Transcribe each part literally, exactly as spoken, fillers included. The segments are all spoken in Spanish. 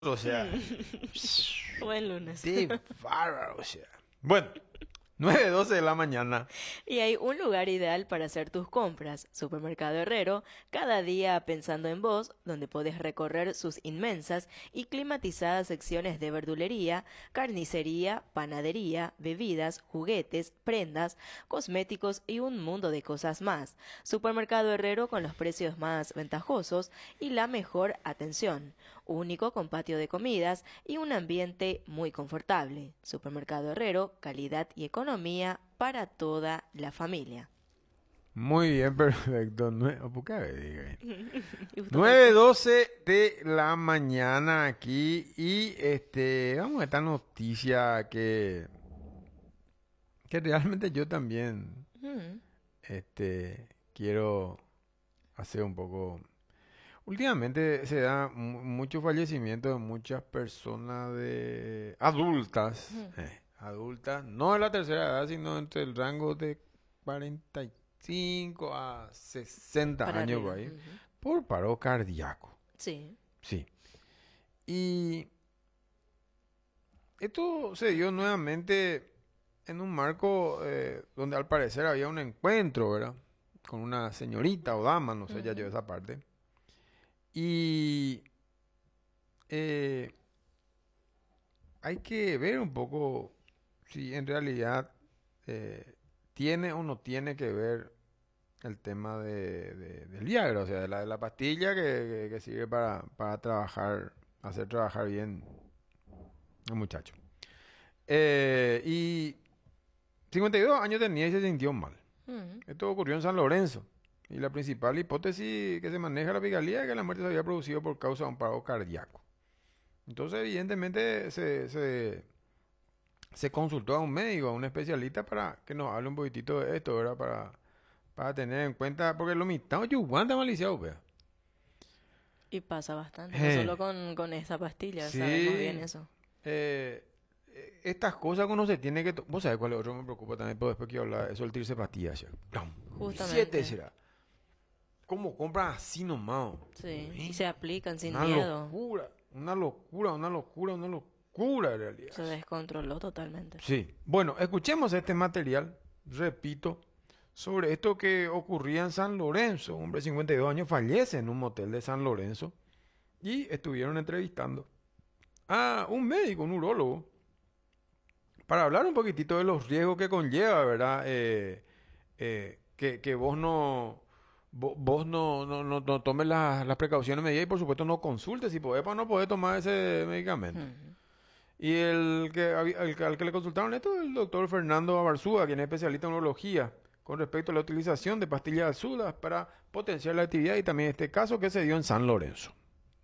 O sea, Buen lunes. de bárbaro, o sea. Bueno, nueve doce de la mañana. Y hay un lugar ideal para hacer tus compras, Supermercado Herrero, cada día pensando en vos, donde podés recorrer sus inmensas y climatizadas secciones de verdulería, carnicería, panadería, bebidas, juguetes, prendas, cosméticos y un mundo de cosas más. Supermercado Herrero con los precios más ventajosos y la mejor atención. Único con patio de comidas y un ambiente muy confortable. Supermercado Herrero, calidad y economía para toda la familia. Muy bien, perfecto. Nue- oh, ¿por qué me diga ahí? Y justamente, nueve doce de la mañana aquí y este vamos a esta noticia que, que realmente yo también mm, este quiero hacer un poco. Últimamente se da mu- mucho fallecimiento de muchas personas de adultas, mm, eh, adultas, no de la tercera edad, sino entre el rango de cuarenta y cinco a sesenta para años por arriba. ahí, Ujú. por paro cardíaco. Sí. Sí. Y esto se dio nuevamente en un marco eh, donde al parecer había un encuentro, ¿verdad? Con una señorita o dama, no sé, ya yo Ujú. esa parte. Y eh, hay que ver un poco si en realidad eh, tiene o no tiene que ver el tema de, de- del Viagra, o sea, de la, de la pastilla que, que- que sirve para, para trabajar, hacer trabajar bien al muchacho. Eh, y cincuenta y dos años tenía y se sintió mal. Mm. Esto ocurrió en San Lorenzo. Y la principal hipótesis que se maneja en la fiscalía es que la muerte se había producido por causa de un paro cardíaco. Entonces, evidentemente, se, se, se consultó a un médico, a un especialista para que nos hable un poquitito de esto, ¿verdad? Para, para tener en cuenta, porque lo mitad yo aguanta maliciado, vea. Y pasa bastante, no Eh, solo con, con esta pastilla, sabemos bien sí, eso. eh, eh, estas cosas que uno se tiene que... to- Vos sabés cuál es otro que me preocupa también, pero después quiero hablar, es soltarse pastillas, ya. Plam. Siete Justamente, será. ¿Cómo compran así nomás? sí. Y ¿Eh? se aplican sin Una miedo. locura, una locura, una locura, una locura en realidad. Se descontroló totalmente. Sí, bueno, escuchemos este material, repito, sobre esto que ocurría en San Lorenzo. Un hombre de cincuenta y dos años fallece en un motel de San Lorenzo y estuvieron entrevistando a un médico, un urólogo, para hablar un poquitito de los riesgos que conlleva, ¿verdad? Eh, eh, que, que vos no, vo- vos no, no, no, no tomes las, las precauciones medidas y por supuesto no consultes si podés para no poder tomar ese medicamento. Ujú. Y el que, había- el que- al que le consultaron esto, el doctor Fernando Abarzúa, quien es especialista en urología, con respecto a la utilización de pastillas azules para potenciar la actividad y también este caso que se dio en San Lorenzo.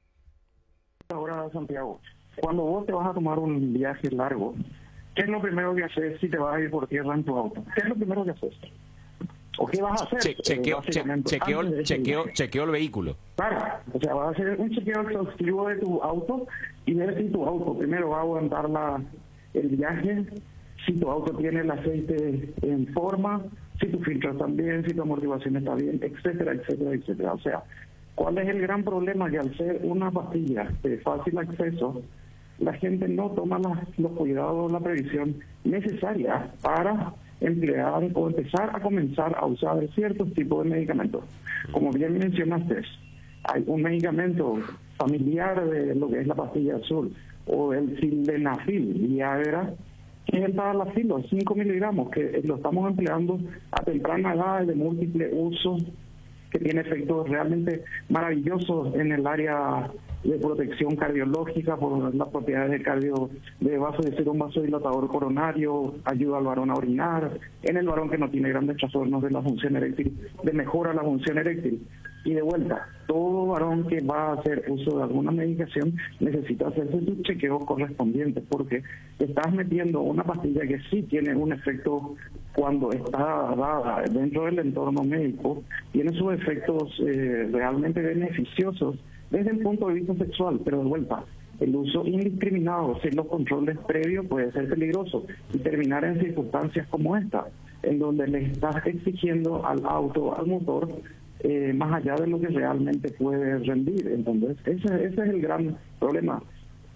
Ahora, Santiago, cuando vos te vas a tomar un viaje largo, ¿qué es lo primero que haces si te vas a ir por tierra en tu auto? ¿Qué es lo primero que haces? ¿O qué vas a hacer? Che- eh, chequeo, che- básicamente, chequeo, antes de ese chequeo, viaje? chequeo el vehículo. Claro, o sea, vas a hacer un chequeo exhaustivo de tu auto y ver si tu auto primero va a aguantar la, el viaje, si tu auto tiene el aceite en forma, si tu filtro está bien, si tu amortiguación está bien, etcétera, etcétera, etcétera. O sea, ¿cuál es el gran problema? Que al ser una pastilla de fácil acceso, la gente no toma las- los cuidados, la previsión necesaria para emplear o empezar a comenzar a usar ciertos tipos de medicamentos. Como bien mencionaste, hay un medicamento familiar de lo que es la pastilla azul o el sildenafil, Viagra, que es el Tadalafil, los cinco miligramos, que lo estamos empleando a temprana edad de múltiple uso, que tiene efectos realmente maravillosos en el área de protección cardiológica por las propiedades de cardio de vaso de ser un vasodilatador coronario, ayuda al varón a orinar, en el varón que no tiene grandes trastornos de la función eréctil, de mejora la función eréctil. Y de vuelta, todo varón que va a hacer uso de alguna medicación necesita hacerse sus chequeos correspondientes, porque estás metiendo una pastilla que sí tiene un efecto cuando está dada dentro del entorno médico, tiene sus efectos eh, realmente beneficiosos desde el punto de vista sexual, pero de vuelta, el uso indiscriminado sin los controles previos puede ser peligroso y terminar en circunstancias como esta, en donde le estás exigiendo al auto, al motor, eh, más allá de lo que realmente puede rendir. Entonces, ese, ese es el gran problema.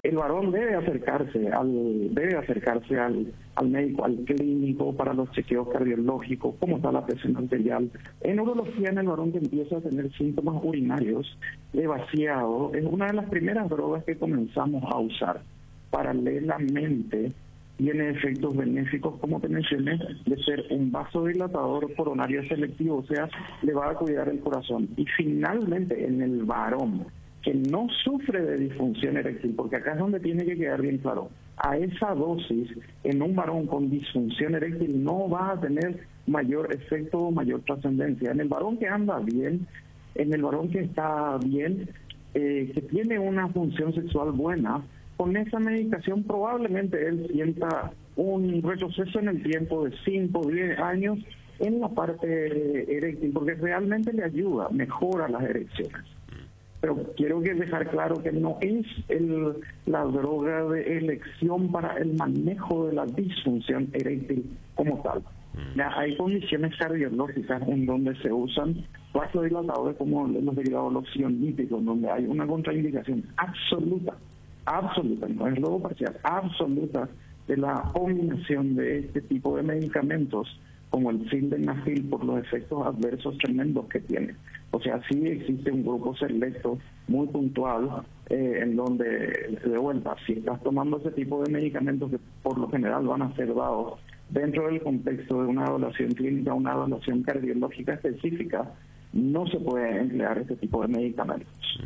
El varón debe acercarse al debe acercarse al, al médico, al clínico para los chequeos cardiológicos, cómo está la presión arterial. En urología, en el varón que empieza a tener síntomas urinarios de vaciado, es una de las primeras drogas que comenzamos a usar. Paralelamente, tiene efectos benéficos, como te mencioné, de ser un vasodilatador coronario selectivo, o sea, le va a cuidar el corazón. Y finalmente, en el varón que no sufre de disfunción eréctil, porque acá es donde tiene que quedar bien claro, a esa dosis, en un varón con disfunción eréctil no va a tener mayor efecto o mayor trascendencia. En el varón que anda bien, en el varón que está bien, eh, que tiene una función sexual buena, con esa medicación probablemente él sienta un retroceso en el tiempo de cinco o diez años en la parte eréctil, porque realmente le ayuda, mejora las erecciones. Pero quiero que dejar claro que no es el, la droga de elección para el manejo de la disfunción eréctil como tal. Ya hay condiciones cardiológicas en donde se usan vasodilatadores como los derivados loxioníticos, donde hay una contraindicación absoluta, absoluta, no es luego parcial, absoluta de la combinación de este tipo de medicamentos como el sildenafil por los efectos adversos tremendos que tiene. O sea, sí existe un grupo selecto muy puntual eh, en donde, de vuelta, si estás tomando ese tipo de medicamentos que por lo general van a ser dados dentro del contexto de una evaluación clínica, una evaluación cardiológica específica, no se puede emplear este tipo de medicamentos.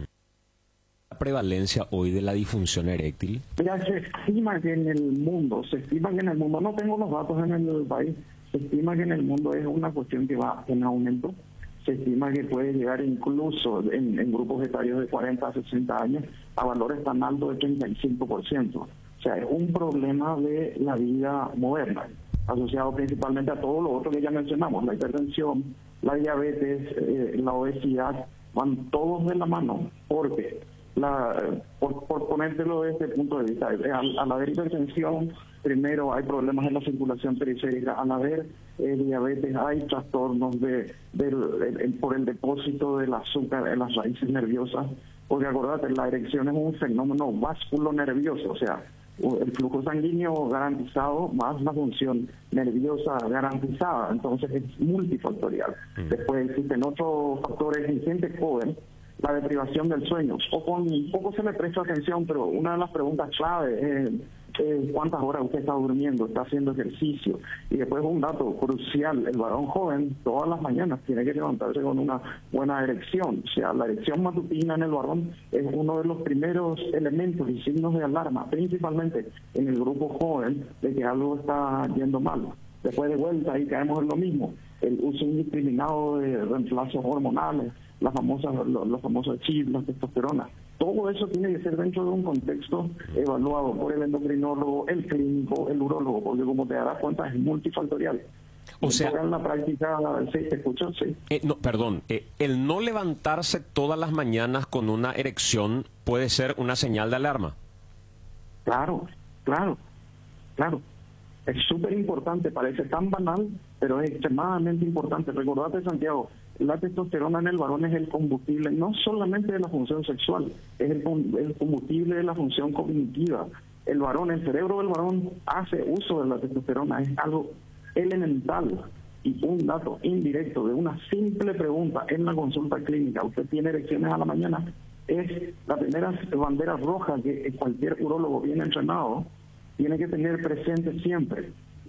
¿La prevalencia hoy de la disfunción eréctil? Ya se estima que en el mundo, se estima que en el mundo, no tengo los datos en el país, se estima que en el mundo es una cuestión que va en aumento. Se estima que puede llegar incluso en, en grupos etarios de cuarenta a sesenta años a valores tan altos de treinta y cinco por ciento. O sea, es un problema de la vida moderna, asociado principalmente a todo lo otro que ya mencionamos, la hipertensión, la diabetes, eh, la obesidad, van todos de la mano, porque, la, por, por ponértelo desde este punto de vista, al, al haber hipertensión, primero hay problemas en la circulación periférica, al haber eh, diabetes hay trastornos de, de, de, de, por el depósito del azúcar en las raíces nerviosas, porque acordate, la erección es un fenómeno vasculonervioso, o sea, el flujo sanguíneo garantizado más la función nerviosa garantizada, entonces es multifactorial. Mm. Después existen otros factores en gente joven, la deprivación del sueño, o con poco se le presta atención, pero una de las preguntas clave es eh, cuántas horas usted está durmiendo, está haciendo ejercicio, y después un dato crucial, el varón joven todas las mañanas tiene que levantarse con una buena erección, o sea, la erección matutina en el varón es uno de los primeros elementos y signos de alarma, principalmente en el grupo joven, de que algo está yendo mal. Después de vuelta ahí caemos en lo mismo, el uso indiscriminado de reemplazos hormonales, las famosas, los, los famosos chips, la testosterona. Todo eso tiene que ser dentro de un contexto evaluado por el endocrinólogo, el clínico, el urólogo, porque como te darás cuenta es multifactorial. O sea, en la práctica, sí, ¿te escucho? Sí. Eh, no, perdón, eh, el no levantarse todas las mañanas con una erección puede ser una señal de alarma. Claro, claro, claro. Es súper importante, parece tan banal, pero es extremadamente importante. Recordate, Santiago, la testosterona en el varón es el combustible no solamente de la función sexual, es el, el combustible de la función cognitiva. El varón, el cerebro del varón hace uso de la testosterona, es algo elemental. Y un dato indirecto de una simple pregunta en la consulta clínica, ¿usted tiene erecciones a la mañana? Es la primera bandera roja que cualquier urólogo bien entrenado tiene que tener presente siempre.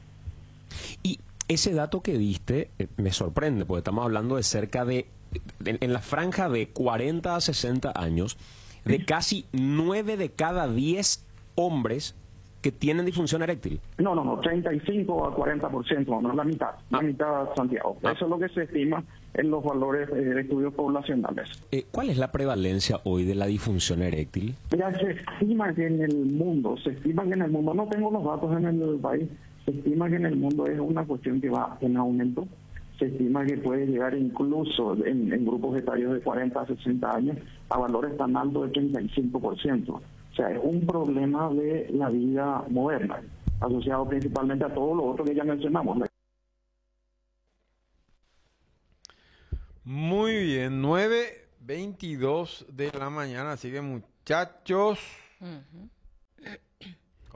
Y ese dato que diste eh, me sorprende, porque estamos hablando de cerca de, en, en la franja de cuarenta a sesenta años, de casi nueve de cada diez hombres que tienen disfunción eréctil. No, no, no, treinta y cinco a cuarenta por ciento, no la mitad, la mitad, Santiago. Ah. Eso es lo que se estima en los valores eh, de estudios poblacionales. Eh, ¿Cuál es la prevalencia hoy de la disfunción eréctil? Ya se estima que en el mundo, se estima que en el mundo, no tengo los datos en el país, se estima que en el mundo es una cuestión que va en aumento. Se estima que puede llegar incluso en, en grupos etarios de cuarenta a sesenta años a valores tan altos de treinta y cinco por ciento. O sea, es un problema de la vida moderna, asociado principalmente a todo lo otro que ya mencionamos. Muy bien, nueve veintidós de la mañana, así que muchachos, Uh-huh.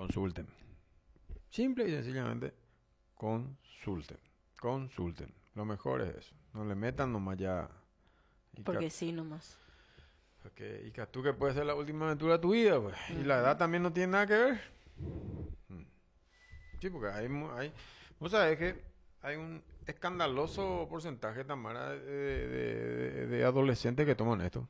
consulten. Simple y sencillamente, consulten. Consulten. Lo mejor es eso. No le metan nomás ya. Y Porque ca- sí, nomás. porque- y que tú que puede ser la última aventura de tu vida, pues. Y la edad también no tiene nada que ver. Mm. Sí, porque hay, mu- hay, vos sabés que hay un escandaloso porcentaje, Tamara, de, de, de- de adolescentes que toman esto.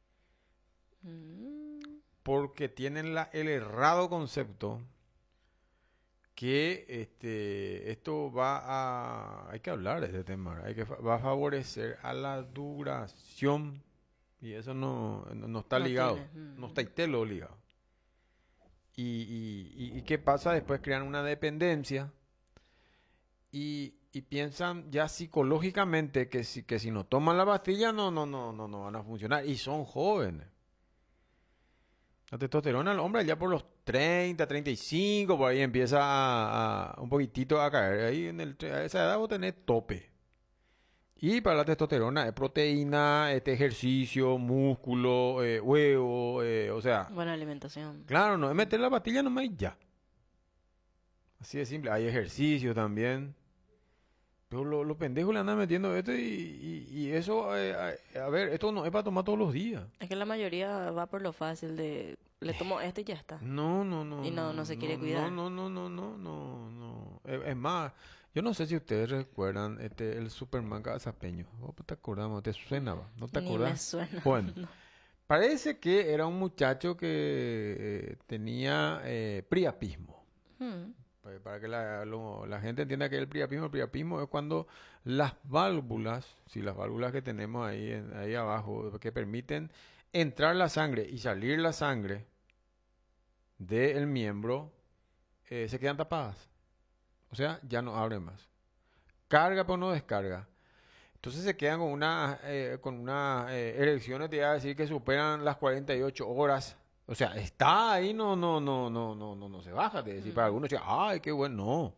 Mm. Porque tienen la, el errado concepto que este, esto va a... Hay que hablar de este tema, hay que, fa- va a favorecer a la duración. Y eso no, no, no está No ligado. tiene, mm. No está itelo ligado. Y, y, y, y qué pasa después, crean una dependencia y, y piensan ya psicológicamente que si, que si no toman la pastilla no, no, no, no, no van a funcionar. Y son jóvenes. La testosterona al hombre ya por los treinta, treinta y cinco, por ahí empieza a, a- un poquitito a caer. Ahí en el, tre- a esa edad vos tenés tope. Y para la testosterona es proteína, este ejercicio, músculo, eh, huevo, eh, o sea, Buena alimentación. claro, no es meter la pastilla nomás y ya. Así de simple. Hay ejercicio también. Pero lo- los pendejos le andan metiendo esto y, y- y eso, eh, a, a ver, esto no es para tomar todos los días. Es que la mayoría va por lo fácil de... Le tomo esto y ya está. No, no, no. Y no- no se quiere no, cuidar. No, no, no, no, no, no. Es, es más, yo no sé si ustedes recuerdan este, el Superman Cazapeño. ¿Vos te acordás? ¿Te suena? Va? ¿No te Ni me acordás? suena. Bueno, parece que era un muchacho que eh, tenía eh, priapismo. Mm. Pa- Para que la, lo- la gente entienda que el priapismo, el priapismo es cuando las válvulas, si las válvulas que tenemos ahí, en- ahí abajo, que permiten entrar la sangre y salir la sangre del miembro, eh, se quedan tapadas. O sea, ya no abren más. Carga pero no descarga. Entonces se quedan con una, eh, con unas eh, erecciones, te iba a decir que superan las cuarenta y ocho horas. O sea, está ahí, no, no, no, no, no, no, no se baja. Te decir, para algunos, ay, qué bueno, no.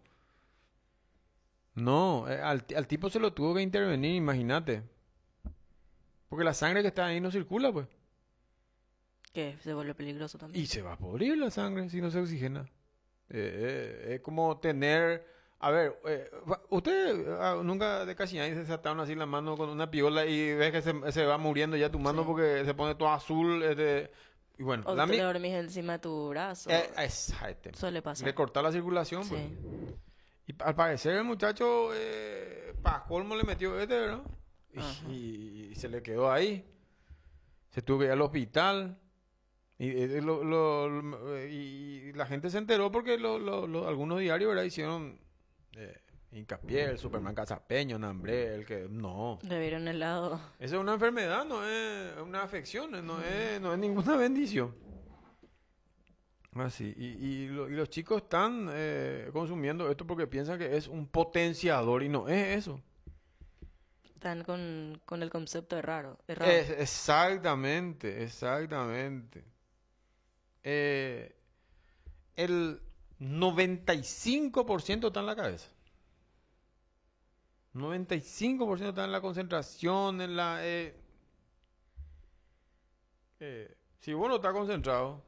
No, eh, al, al tipo se lo tuvo que intervenir, imagínate. Porque la sangre que está ahí no circula, pues. Que se vuelve peligroso también. Y se va a podrir la sangre si no se oxigena. Eh, eh, es como tener... A ver, eh, va- usted ah, nunca de casi nadie se ataron así la mano con una piola y ves que se, se va muriendo ya tu mano Sí. porque se pone todo azul. este, y bueno, O la te mi- le dormís encima de tu brazo. eh, exacto. Suele pasar. Le cortar la circulación, pues. Sí. Y al parecer el muchacho, eh, pa' colmo le metió este, ¿verdad? Ajá. Y, y se le quedó ahí. Se tuvo que ir al hospital. Y, eh, lo- lo- lo- y la gente se enteró porque lo- lo- lo- algunos diarios, ¿verdad? Hicieron eh, hincapié, el Superman Cazapeño, Nambré, el que... No. Le vieron el lado. Esa es una enfermedad, no es una afección, no es, no es ninguna bendición. Así, y, y, lo- y los chicos están eh, consumiendo esto porque piensan que es un potenciador y no es eso. Están con, con el concepto de raro. errado. Es, exactamente, exactamente. Eh, el noventa y cinco por ciento está en la cabeza. noventa y cinco por ciento está en la concentración, en la... eh, eh, si vos no estás concentrado,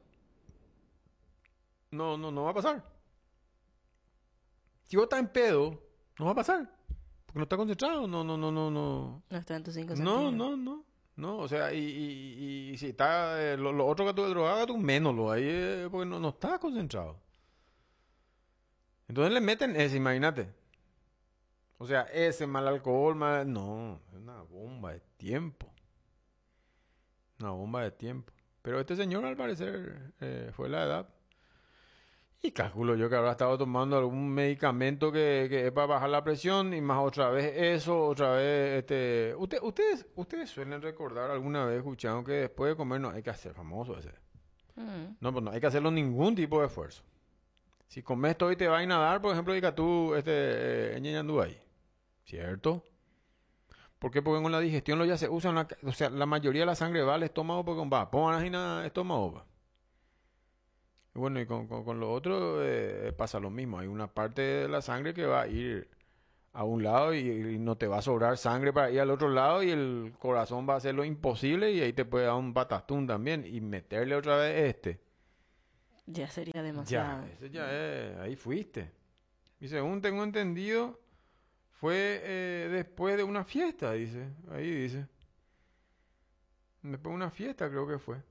no, no, no va a pasar. Si vos estás en pedo, no va a pasar. Porque no estás concentrado, no, no, no, no, no. No está en tus cinco No, sentidos. no, no. No, o sea, y, y, y si está eh, lo, lo otro que tú drogado, tú menos lo ahí, eh, porque no, no estás concentrado. Entonces le meten ese, imagínate. O sea, ese mal alcohol, mal... No, es una bomba de tiempo. Una bomba de tiempo. Pero este señor, al parecer, eh, fue la edad. Y calculo yo que habrá estado tomando algún medicamento que, que es para bajar la presión y más otra vez eso, otra vez este... Usted, ustedes, ustedes suelen recordar alguna vez escuchado que después de comer no hay que hacer famoso ese. Mm. No, pues no hay que hacerlo ningún tipo de esfuerzo. Si comes todo y te vas a nadar, por ejemplo, diga tú, este, eh, ñeñandú ahí. ¿Cierto? ¿Por qué? Porque con la digestión lo ya se usa, una, o sea, la mayoría de la sangre va al estómago porque va, pongan ahí nada estómago, va. Y bueno, y con, con, con lo otro eh, pasa lo mismo. Hay una parte de la sangre que va a ir a un lado y, y no te va a sobrar sangre para ir al otro lado y el corazón va a hacer lo imposible y ahí te puede dar un patatún también y meterle otra vez este. Ya sería Ya, demasiado. ese ya es, ahí fuiste. Y según tengo entendido, fue eh, después de una fiesta, dice. Ahí dice. Después de una fiesta creo que fue.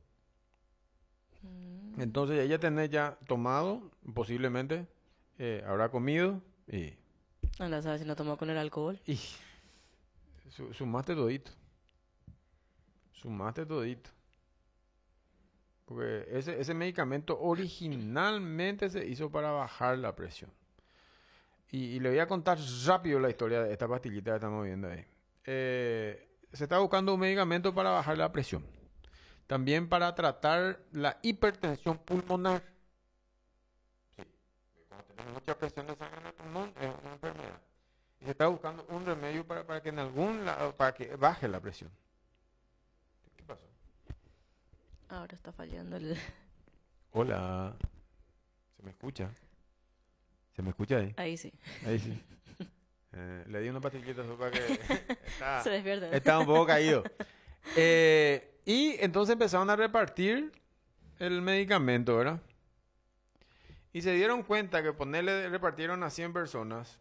Mm. Entonces ella tenés ya tomado, posiblemente, eh, habrá comido y, Anda, ¿sabes si no tomó con el alcohol? y su- sumaste todito. Sumaste todito. Porque ese, ese medicamento originalmente se hizo para bajar la presión. Y, y le voy a contar rápido la historia de esta pastillita que estamos viendo ahí. Eh, se está buscando un medicamento para bajar la presión. También para tratar la hipertensión pulmonar. Sí, cuando tenemos mucha presión de sangre en el pulmón es una enfermedad. Y se está buscando un remedio para, para que en algún lado, para que baje la presión. ¿Qué pasó? Ahora está fallando el... Hola. ¿Se me escucha? ¿Se me escucha ahí? Ahí sí. Ahí sí. Eh, le di una pastillita para que está, Se despierta. está un poco caído. Eh, y entonces empezaron a repartir el medicamento, ¿verdad? Y se dieron cuenta que ponerle, repartieron a cien personas,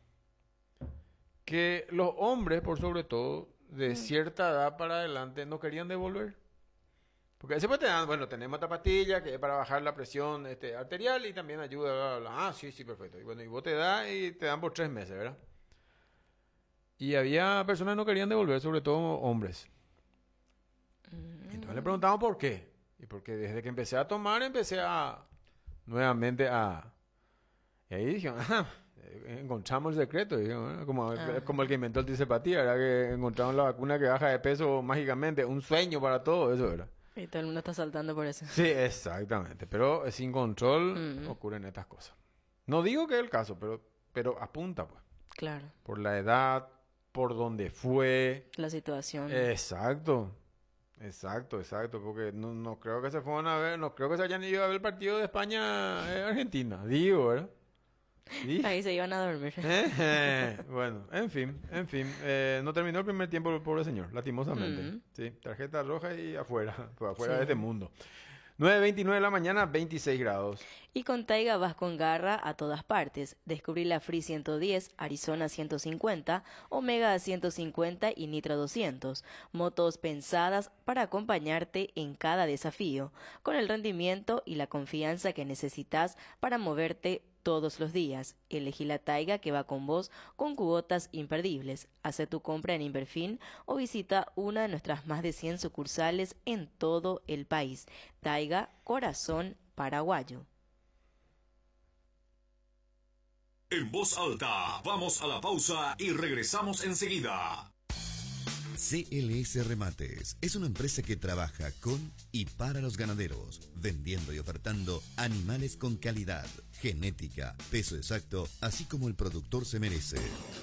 que los hombres, por sobre todo, de cierta edad para adelante, no querían devolver. Porque después te dan, bueno, tenemos esta pastilla que es para bajar la presión este, arterial y también ayuda, bla, bla, bla. Ah, sí, sí, perfecto. Y bueno, y vos te das y te dan por tres meses, ¿verdad? Y había personas que no querían devolver, sobre todo hombres. Entonces le preguntamos por qué. Y porque desde que empecé a tomar, empecé a, nuevamente a... Y ahí dijeron, ah, encontramos el secreto, dijeron, ¿eh? como, Ah. como el que inventó el tisepatía, ¿verdad? Que encontraron la vacuna que baja de peso mágicamente, un sueño para todo eso, ¿verdad? Y todo el mundo está saltando por eso. Sí, exactamente. Pero sin control Mm. ocurren estas cosas. No digo que es el caso, pero, pero apunta, pues. Claro. Por la edad, por donde fue. La situación. Exacto. Exacto, exacto. Porque no, no creo que se fueron a ver, no creo que se hayan ido a ver el partido de España-Argentina. Digo, ¿verdad? Sí. Ahí se iban a dormir. Eh, bueno, en fin, en fin. Eh, no terminó el primer tiempo el pobre señor, lastimosamente. Mm. Sí, tarjeta roja y afuera, pues afuera Sí. de este mundo. nueve veintinueve de la mañana, veintiséis grados. Y con Taiga vas con garra a todas partes. Descubrí la Free ciento diez, Arizona ciento cincuenta, Omega ciento cincuenta y Nitro doscientos. Motos pensadas para acompañarte en cada desafío, con el rendimiento y la confianza que necesitas para moverte todos los días. Elegí la Taiga que va con vos con cuotas imperdibles. Hace tu compra en Inverfin o visita una de nuestras más de cien sucursales en todo el país. Taiga, corazón paraguayo. En voz alta, vamos a la pausa y regresamos enseguida. C L S Remates es una empresa que trabaja con y para los ganaderos, vendiendo y ofertando animales con calidad, genética, peso exacto, así como el productor se merece.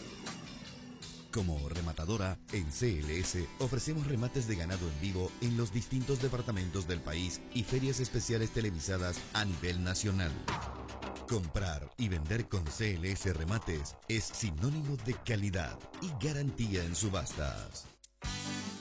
Como rematadora, en C L S ofrecemos remates de ganado en vivo en los distintos departamentos del país y ferias especiales televisadas a nivel nacional. Comprar y vender con C L S Remates es sinónimo de calidad y garantía en subastas.